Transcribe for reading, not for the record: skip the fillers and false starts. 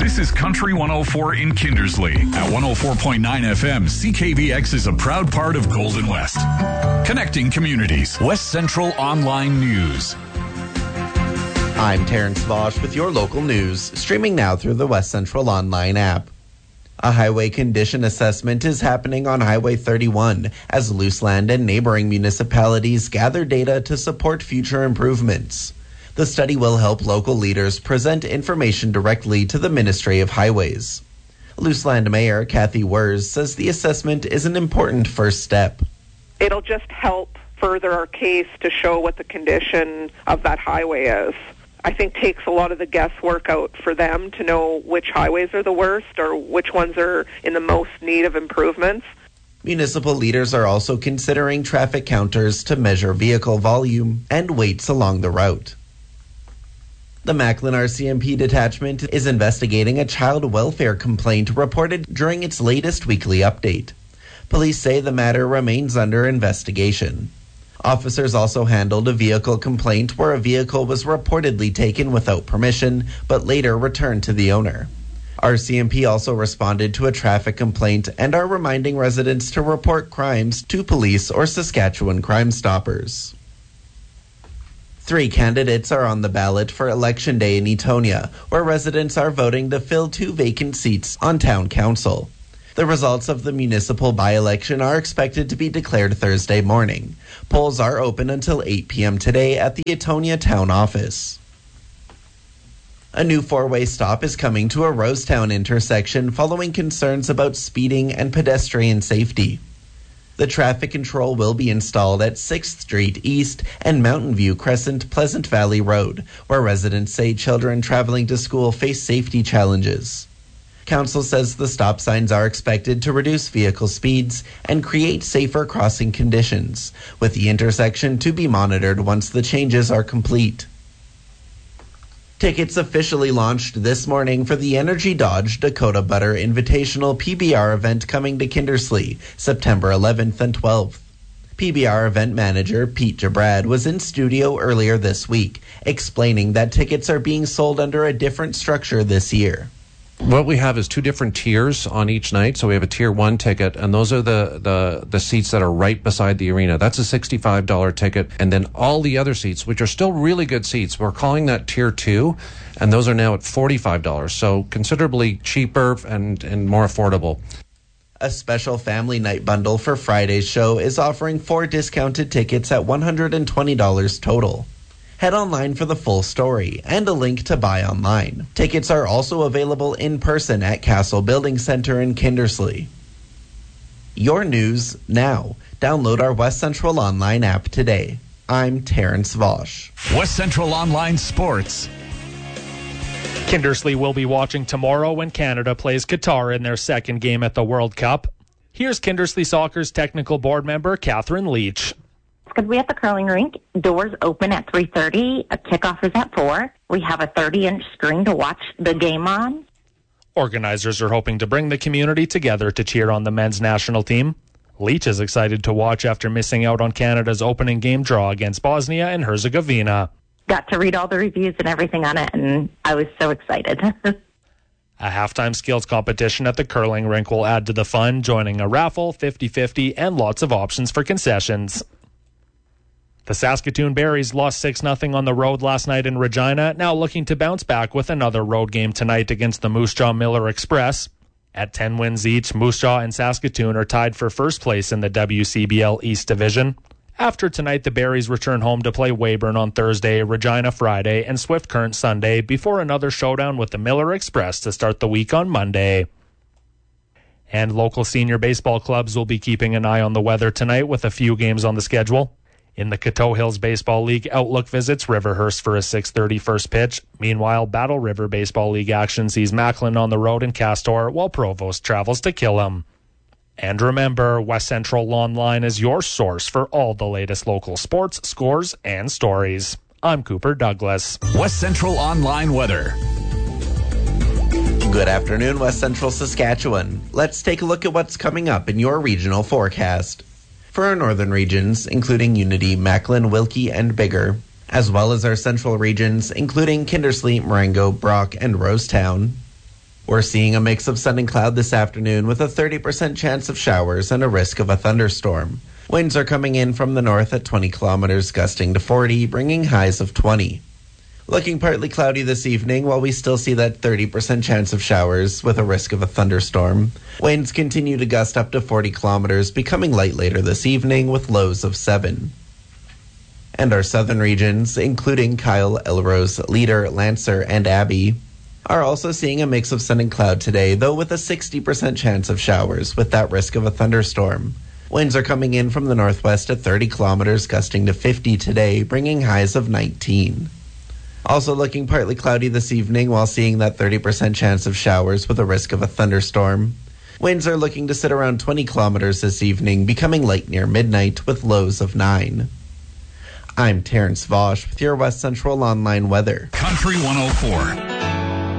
This is Country 104 in Kindersley. At 104.9 FM, CKVX is a proud part of Golden West. Connecting communities. West Central Online News. I'm Terrence Vosch with your local news, streaming now through the West Central Online app. A highway condition assessment is happening on Highway 31 as Luseland and neighboring municipalities gather data to support future improvements. The study will help local leaders present information directly to the Ministry of Highways. Luseland Mayor Kathy Wurz says the assessment is an important first step. It'll just help further our case to show what the condition of that highway is. I think takes a lot of the guesswork out for them to know which highways are the worst or which ones are in the most need of improvements. Municipal leaders are also considering traffic counters to measure vehicle volume and weights along the route. The Macklin RCMP detachment is investigating a child welfare complaint reported during its latest weekly update. Police say the matter remains under investigation. Officers also handled a vehicle complaint where a vehicle was reportedly taken without permission, but later returned to the owner. RCMP also responded to a traffic complaint and are reminding residents to report crimes to police or Saskatchewan Crime Stoppers. 3 candidates are on the ballot for Election Day in Etonia, where residents are voting to fill 2 vacant seats on Town Council. The results of the municipal by-election are expected to be declared Thursday morning. Polls are open until 8 p.m. today at the Etonia Town Office. A new 4-way stop is coming to a Rosetown intersection following concerns about speeding and pedestrian safety. The traffic control will be installed at 6th Street East and Mountain View Crescent Pleasant Valley Road, where residents say children traveling to school face safety challenges. Council says the stop signs are expected to reduce vehicle speeds and create safer crossing conditions, with the intersection to be monitored once the changes are complete. Tickets officially launched this morning for the Energy Dodge Dakota Butter Invitational PBR event coming to Kindersley, September 11th and 12th. PBR event manager Pete Jabrad was in studio earlier this week, explaining that tickets are being sold under a different structure this year. What we have is 2 different tiers on each night. So we have a tier 1 ticket, and those are the seats that are right beside the arena. That's a $65 ticket. And then all the other seats, which are still really good seats, we're calling that tier 2, and those are now at $45. So considerably cheaper and more affordable. A special family night bundle for Friday's show is offering 4 discounted tickets at $120 total. Head online for the full story and a link to buy online. Tickets are also available in person at Castle Building Center in Kindersley. Your news now. Download our West Central Online app today. I'm Terrence Vosch. West Central Online Sports. Kindersley will be watching tomorrow when Canada plays Qatar in their second game at the World Cup. Here's Kindersley Soccer's technical board member, Catherine Leach. It's going to be at the curling rink. Doors open at 3:30. A kickoff is at 4. We have a 30-inch screen to watch the game on. Organizers are hoping to bring the community together to cheer on the men's national team. Leach is excited to watch after missing out on Canada's opening game draw against Bosnia and Herzegovina. Got to read all the reviews and everything on it, and I was so excited. A halftime skills competition at the curling rink will add to the fun, joining a raffle, 50-50, and lots of options for concessions. The Saskatoon Berries lost 6-0 on the road last night in Regina, now looking to bounce back with another road game tonight against the Moose Jaw Miller Express. At 10 wins each, Moose Jaw and Saskatoon are tied for first place in the WCBL East Division. After tonight, the Berries return home to play Weyburn on Thursday, Regina Friday, and Swift Current Sunday before another showdown with the Miller Express to start the week on Monday. And local senior baseball clubs will be keeping an eye on the weather tonight with a few games on the schedule. In the Coteau Hills Baseball League, Outlook visits Riverhurst for a 6:30 first pitch. Meanwhile, Battle River Baseball League action sees Macklin on the road in Castor, while Provost travels to Killam. And remember, West Central Online is your source for all the latest local sports, scores, and stories. I'm Cooper Douglas. West Central Online weather. Good afternoon, West Central Saskatchewan. Let's take a look at what's coming up in your regional forecast. For our northern regions, including Unity, Macklin, Wilkie, and Biggar, as well as our central regions, including Kindersley, Marengo, Brock, and Rosetown. We're seeing a mix of sun and cloud this afternoon with a 30% chance of showers and a risk of a thunderstorm. Winds are coming in from the north at 20 kilometers, gusting to 40, bringing highs of 20. Looking partly cloudy this evening, while we still see that 30% chance of showers with a risk of a thunderstorm. Winds continue to gust up to 40 kilometers, becoming light later this evening with lows of 7. And our southern regions, including Kyle, Elrose, Leader, Lancer, and Abbey, are also seeing a mix of sun and cloud today, though with a 60% chance of showers with that risk of a thunderstorm. Winds are coming in from the northwest at 30 kilometers, gusting to 50 today, bringing highs of 19. Also looking partly cloudy this evening while seeing that 30% chance of showers with a risk of a thunderstorm. Winds are looking to sit around 20 kilometers this evening, becoming light near midnight with lows of 9. I'm Terrence Vosch with your West Central Online weather. Country 104.